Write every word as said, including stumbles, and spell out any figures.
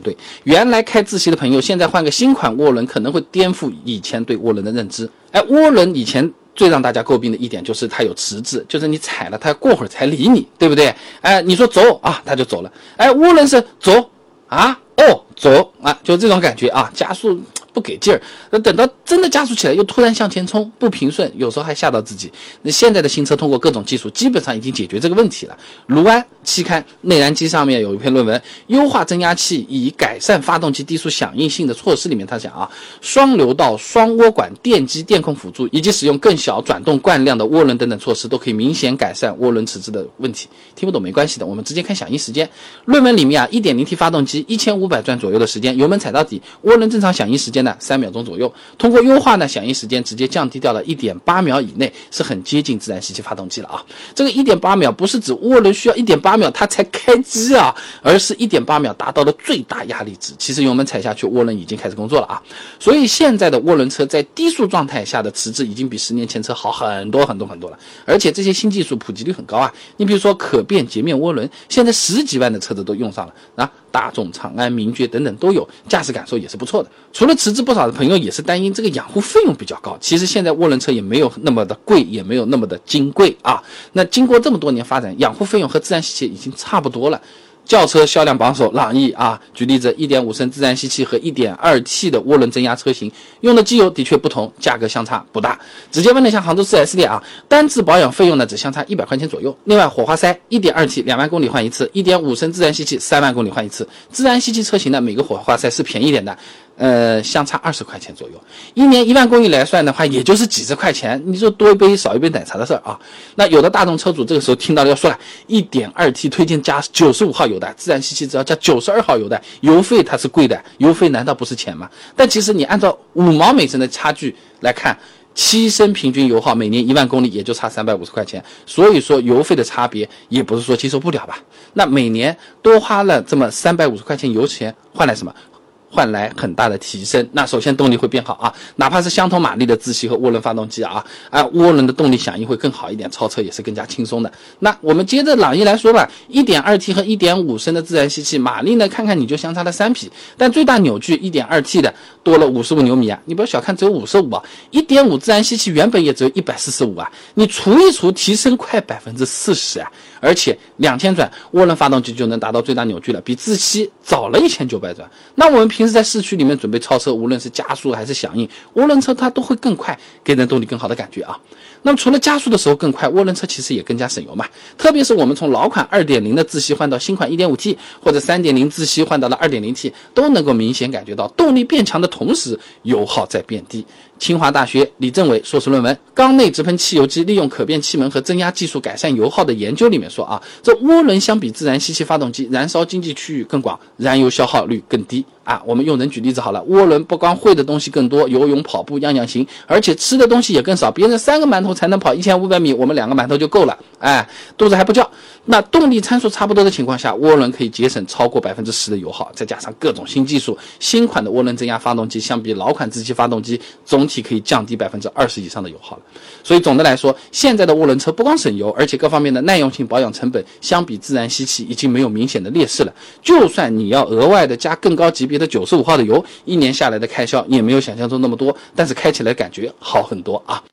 对。原来开自吸的朋友，现在换个新款涡轮，可能会颠覆以前对涡轮的认知。哎，涡轮以前最让大家诟病的一点就是它有迟滞，就是你踩了它过会儿才理你，对不对？哎，你说走啊，它就走了。哎，涡轮是走啊，哦，走啊，就这种感觉啊，加速不给劲儿，那等到真的加速起来又突然向前冲，不平顺，有时候还吓到自己。那现在的新车通过各种技术基本上已经解决这个问题了。卢安期刊内燃机上面有一篇论文，优化增压器以改善发动机低速响应性的措施里面，他讲啊，双流道、双涡管电机电控辅助以及使用更小转动惯量的涡轮等等措施，都可以明显改善涡轮迟滞的问题。听不懂没关系的，我们直接看响应时间。论文里面啊 ，一点零 T 发动机一千五百转左右的时间，油门踩到底，涡轮正常响应时间呢三秒钟左右。通过优化呢，响应时间直接降低掉了 一点八秒以内，是很接近自然吸气发动机了啊。这个 一点八秒不是指涡轮需要 一点八秒它才开机啊，而是 一点八秒达到了最大压力值。其实油门踩下去，涡轮已经开始工作了啊。所以现在的涡轮车在低速状态下的迟滞已经比十年前车好很多很多很多了，而且这些新技术普及率很高啊。你比如说可变截面涡轮，现在十几万的车子都用上了啊，大众、长安、名爵等等都有，驾驶感受也是不错的。除了迟滞，不少的朋友也是担心这个养护费用比较高。其实现在涡轮车也没有那么的贵，也没有那么的金贵啊。那经过这么多年发展，养护费用和自然吸气已经差不多了。轿车销量榜首朗逸啊，举例子 一点五 升自然吸气和 一点二 T 的涡轮增压车型用的机油的确不同，价格相差不大。直接问了一下杭州 四 S 店啊，单次保养费用呢只相差一百块钱左右。另外火花塞 一点二 T 两万公里换一次， 一点五 升自然吸气三万公里换一次。自然吸气车型呢每个火花塞是便宜点的，呃，相差二十块钱左右，一年一万公里来算的话，也就是几十块钱，你说多一杯少一杯奶茶的事儿啊。那有的大众车主这个时候听到了要说了 ，一点二 T 推荐加九十五号油的，自然吸气只要加九十二号油的，油费它是贵的，油费难道不是钱吗？但其实你按照五毛每升的差距来看，七升平均油耗每年一万公里也就差三百五十块钱，所以说油费的差别也不是说接受不了吧。那每年多花了这么三百五十块钱油钱，换来什么？换来很大的提升。那首先动力会变好啊，哪怕是相同马力的自吸和涡轮发动机啊，啊，涡轮的动力响应会更好一点，超车也是更加轻松的。那我们接着朗逸来说吧 ，一点二 T 和 一点五 升的自然吸气，马力呢看看你就相差了三匹，但最大扭矩 一点二 T 的多了五十五牛米啊，你不要小看只有五十五啊 ，一点五 自然吸气原本也只有一百四十五啊，你除一除提升快 百分之四十 啊，而且两千转涡轮发动机就能达到最大扭矩了，比自吸早了一千九百转。那我们平时在市区里面准备超车，无论是加速还是响应，涡轮车它都会更快，给人动力更好的感觉啊。那么除了加速的时候更快，涡轮车其实也更加省油嘛。特别是我们从老款 二点零 的自吸换到新款 一点五 T， 或者 三点零 自吸换到了 二点零 T， 都能够明显感觉到动力变强的同时，油耗在变低。清华大学李政伟硕士论文《缸内直喷汽油机利用可变气门和增压技术改善油耗的研究》里面说啊，这涡轮相比自然吸气发动机，燃烧经济区域更广，燃油消耗率更低啊。我们用人举例子好了，涡轮不光会的东西更多，游泳、跑步样样行，而且吃的东西也更少。别人三个馒头才能跑一千五百米，我们两个馒头就够了，哎，肚子还不叫。那动力参数差不多的情况下，涡轮可以节省超过 百分之十 的油耗，再加上各种新技术，新款的涡轮增压发动机相比老款自吸发动机，总体可以降低 百分之二十 以上的油耗了。所以总的来说，现在的涡轮车不光省油，而且各方面的耐用性、保养成本相比自然吸气已经没有明显的劣势了。就算你要额外的加更高级别的九十五号的油，一年下来的开销也没有想象中那么多，但是开起来感觉好很多啊。